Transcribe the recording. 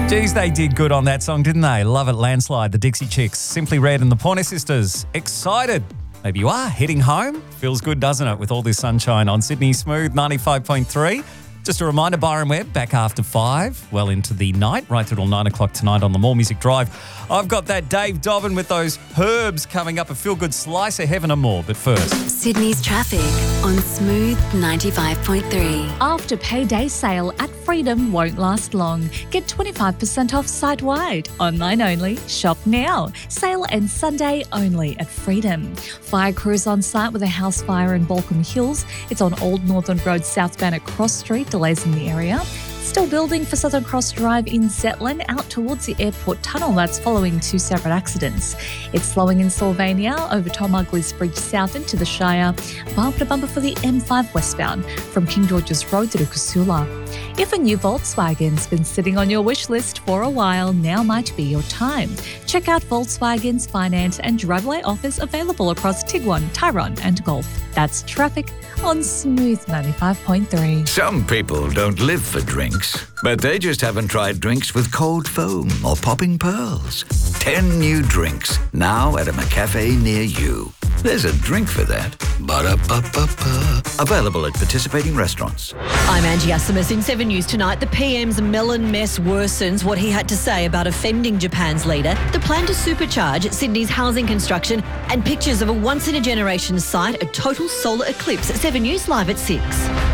Geez, they did good on that song, didn't they? Love It, Landslide, the Dixie Chicks, Simply Red and the Pointer Sisters. Excited. Maybe you are heading home. Feels good, doesn't it, with all this sunshine on Sydney Smooth 95.3. Just a reminder, Byron Webb back after 5, well into the night, right through till 9 o'clock tonight on the More Music Drive. I've got that Dave Dobbin with those herbs coming up, a feel-good slice of heaven and more. But first, Sydney's traffic on Smooth 95.3. After payday sale at Freedom won't last long. Get 25% off site-wide. Online only. Shop now. Sale ends Sunday only at Freedom. Fire crews on site with a house fire in Balcombe Hills. It's on Old Northern Road southbound at Cross Street. Delays in the area. Still building for Southern Cross Drive in Zetland out towards the airport tunnel. That's following 2 separate accidents. It's slowing in Sylvania over Tom Ugley's Bridge south into the Shire. Bumper to bumper for the M5 westbound from King George's Road to Casula. If a new Volkswagen's been sitting on your wish list for a while, now might be your time. Check out Volkswagen's finance and driveway offers available across Tiguan, Tyrone and Golf. That's traffic on Smooth 95.3. Some people don't live for drinks, but they just haven't tried drinks with cold foam or popping pearls. 10 new drinks, now at a McCafe near you. There's a drink for that. Ba-da-ba-ba-ba. Available at participating restaurants. I'm Angie Asimus in 7 News Tonight. The PM's melon mess worsens what he had to say about offending Japan's leader, the plan to supercharge Sydney's housing construction, and pictures of a once-in-a-generation sight, a total solar eclipse at 7 News Live at 6.